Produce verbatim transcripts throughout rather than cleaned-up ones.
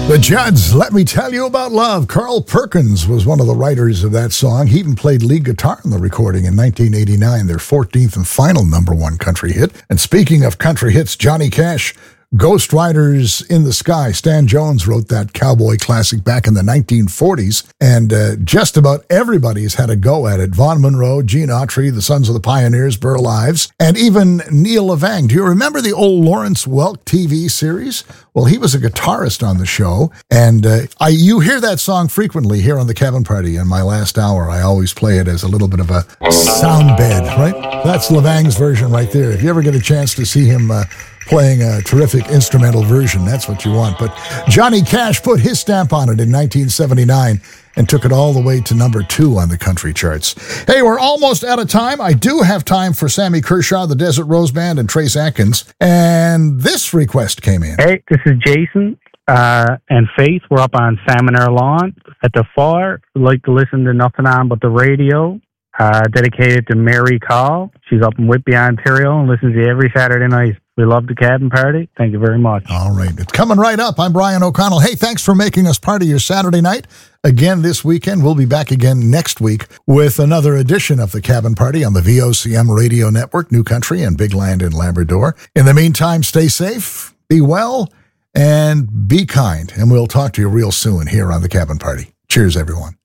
The Judds, Let Me Tell You About Love. Carl Perkins was one of the writers of that song. He even played lead guitar in the recording in nineteen eighty-nine, their fourteenth and final number one country hit. And speaking of country hits, Johnny Cash, Ghost Riders in the Sky. Stan Jones wrote that cowboy classic back in the nineteen forties, and uh, just about everybody's had a go at it. Vaughn Monroe, Gene Autry, the Sons of the Pioneers, Burl Ives, and even Neil Levang. Do you remember the old Lawrence Welk T V series? Well, he was a guitarist on the show, and uh, I you hear that song frequently here on the Cabin Party. In my last hour, I always play it as a little bit of a sound bed, right? That's Levang's version right there. If you ever get a chance to see him uh, playing a terrific instrumental version, that's what you want. But Johnny Cash put his stamp on it in nineteen seventy-nine and took it all the way to number two on the country charts. Hey, we're almost out of time. I do have time for Sammy Kershaw, the Desert Rose Band, and Trace Atkins. And this request came in. Hey, this is Jason uh, and Faith. We're up on Salmon Air Lawn at the Far. We like to listen to nothing on but the radio. Uh, dedicated to Mary Call. She's up in Whitby, Ontario, and listens to you every Saturday night. We love the Cabin Party. Thank you very much. All right. It's coming right up. I'm Brian O'Connell. Hey, thanks for making us part of your Saturday night. Again this weekend. We'll be back again next week with another edition of the Cabin Party on the V O C M Radio Network, New Country, and Big Land in Labrador. In the meantime, stay safe, be well, and be kind. And we'll talk to you real soon here on the Cabin Party. Cheers, everyone.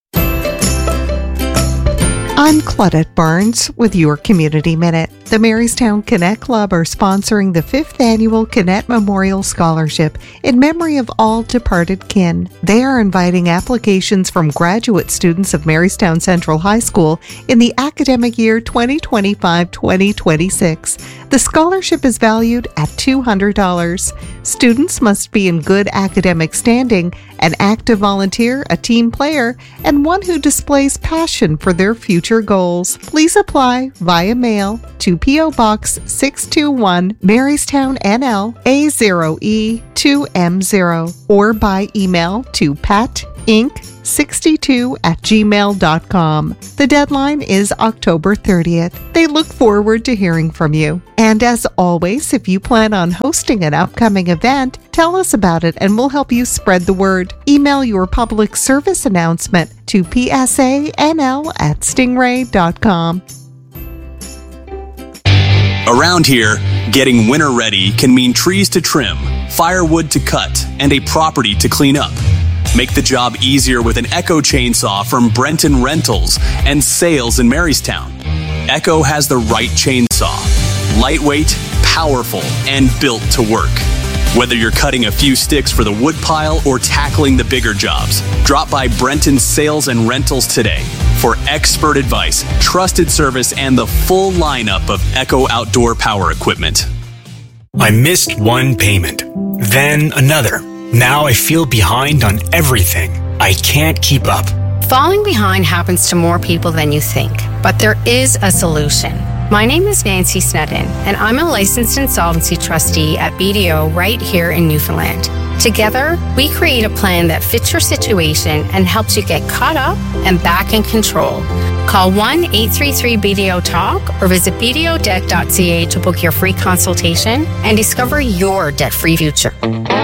I'm Claudette Barnes with your Community Minute. The Marystown Connect Club are sponsoring the fifth Annual Connect Memorial Scholarship in memory of all departed kin. They are inviting applications from graduate students of Marystown Central High School in the academic year twenty twenty-five twenty twenty-six. The scholarship is valued at two hundred dollars. Students must be in good academic standing, an active volunteer, a team player, and one who displays passion for their future goals. Please apply via mail to P O. Box six two one, Marystown, N L, A zero E two M zero, or by email to pat inc sixty-two at gmail dot com. The deadline is October thirtieth. They look forward to hearing from you. And as always, if you plan on hosting an upcoming event, tell us about it and we'll help you spread the word. Email your public service announcement to p s a n l at stingray dot com. Around here, getting winter ready can mean trees to trim, firewood to cut, and a property to clean up. Make the job easier with an Echo chainsaw from Brenton Rentals and Sales in Marystown. Echo has the right chainsaw. Lightweight, powerful, and built to work. Whether you're cutting a few sticks for the wood pile or tackling the bigger jobs, drop by Brenton Sales and Rentals today for expert advice, trusted service, and the full lineup of Echo outdoor power equipment. I missed one payment, then another. Now I feel behind on everything. I can't keep up. Falling behind happens to more people than you think, but there is a solution. My name is Nancy Snedden, and I'm a licensed insolvency trustee at B D O right here in Newfoundland. Together, we create a plan that fits your situation and helps you get caught up and back in control. Call one eight three three B D O talk or visit b d o debt dot c a to book your free consultation and discover your debt-free future.